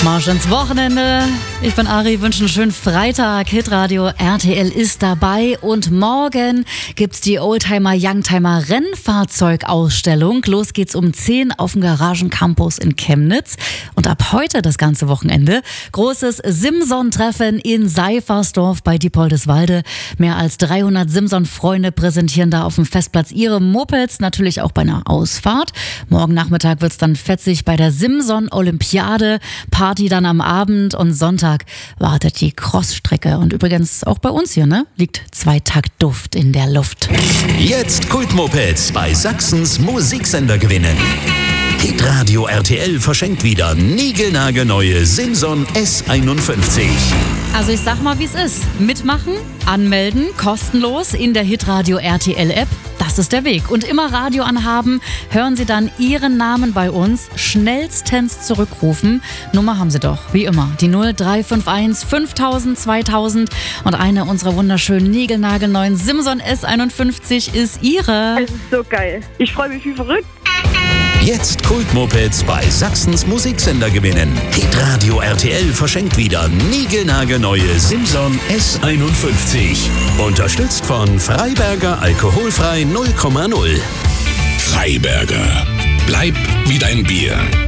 Marsch ins Wochenende. Ich bin Ari, wünsche einen schönen Freitag. Hitradio RTL ist dabei und morgen gibt's die Oldtimer Youngtimer Rennfahrzeugausstellung. Los geht's um 10 auf dem Garagencampus in Chemnitz. Und ab heute das ganze Wochenende großes Simson-Treffen in Seifersdorf bei Diepoldeswalde. Mehr als 300 Simson-Freunde präsentieren da auf dem Festplatz ihre Mopeds, natürlich auch bei einer Ausfahrt. Morgen Nachmittag wird's dann fetzig bei der Simson-Olympiade. Party dann am Abend und Sonntag wartet die Crossstrecke. Und übrigens auch bei uns hier, ne? Liegt Zweitakt-Duft in der Luft. Jetzt Kultmopeds bei Sachsens Musiksender gewinnen. Hitradio RTL verschenkt wieder niegelnagelneue Simson S51. Also ich sag mal, wie es ist. Mitmachen, anmelden, kostenlos in der Hitradio RTL App. Das ist der Weg. Und immer Radio anhaben, hören Sie dann Ihren Namen bei uns, schnellstens zurückrufen. Nummer haben Sie doch, wie immer, die 0351 5000 2000. Und eine unserer wunderschönen niegelnagelneuen Simson S51 ist Ihre. Es ist so geil. Ich freue mich wie verrückt. Jetzt Kultmopeds bei Sachsens Musiksender gewinnen. Hitradio RTL verschenkt wieder niegelnagelneue Simson S51. Unterstützt von Freiberger Alkoholfrei 0,0. Freiberger. Bleib wie dein Bier.